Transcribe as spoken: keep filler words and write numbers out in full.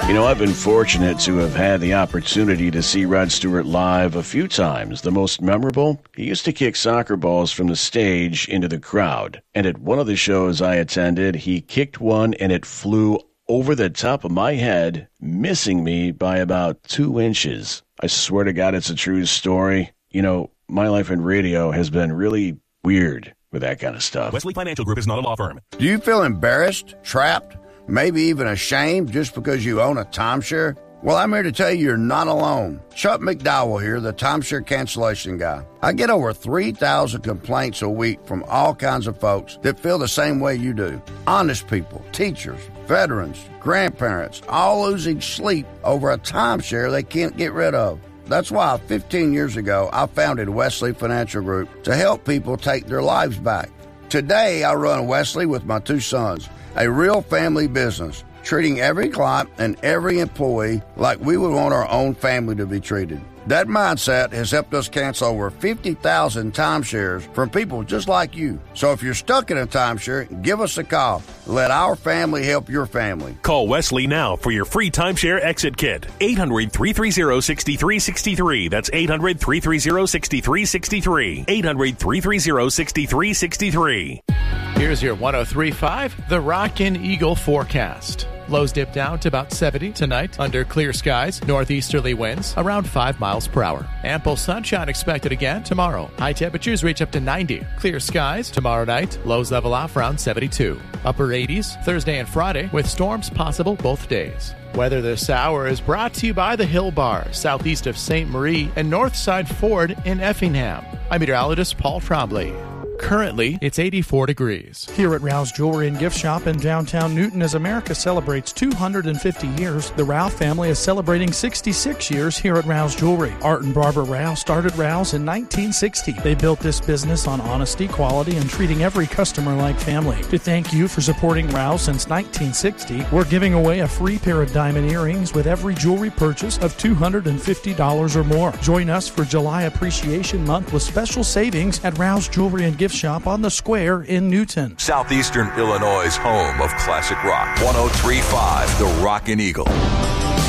You know, I've been fortunate to have had the opportunity to see Rod Stewart live a few times. The most memorable, he used to kick soccer balls from the stage into the crowd. And at one of the shows I attended, he kicked one and it flew over the top of my head, missing me by about two inches. I swear to God, it's a true story. You know, my life in radio has been really weird with that kind of stuff. Wesley Financial Group is not a law firm. Do you feel embarrassed, trapped, maybe even ashamed just because you own a timeshare? Well, I'm here to tell you you're not alone. Chuck McDowell here, the timeshare cancellation guy. I get over three thousand complaints a week from all kinds of folks that feel the same way you do. Honest people, teachers, veterans, grandparents, all losing sleep over a timeshare they can't get rid of. That's why fifteen years ago, I founded Wesley Financial Group to help people take their lives back. Today, I run Wesley with my two sons, a real family business, treating every client and every employee like we would want our own family to be treated. That mindset has helped us cancel over fifty thousand timeshares from people just like you. So if you're stuck in a timeshare, give us a call. Let our family help your family. Call Wesley now for your free timeshare exit kit. eight hundred, three three zero, six three six three. That's eight hundred, three three zero, six three six three. eight hundred, three three zero, six three six three. Here's your one oh three point five, the Rockin' Eagle forecast. Lows dip down to about seventy tonight under clear skies. Northeasterly winds around five miles per hour. Ample sunshine expected again tomorrow. High temperatures reach up to ninety. Clear skies tomorrow night. Lows level off around seventy-two. Upper eighties Thursday and Friday with storms possible both days. Weather this hour is brought to you by the Hill Bar, southeast of Saint Marie and Northside Ford in Effingham. I'm meteorologist Paul Trombley. Currently, it's eighty-four degrees. Here at Rouse Jewelry and Gift Shop in downtown Newton, as America celebrates two hundred fifty years, the Rouse family is celebrating sixty-six years here at Rouse Jewelry. Art and Barbara Rouse started Rouse in nineteen sixty. They built this business on honesty, quality, and treating every customer like family. To thank you for supporting Rouse since nineteen sixty, we're giving away a free pair of diamond earrings with every jewelry purchase of two hundred fifty dollars or more. Join us for July Appreciation Month with special savings at Rouse Jewelry and Gift Shop on the Square in Newton. Southeastern Illinois' home of classic rock. one oh three point five, the Rockin' Eagle.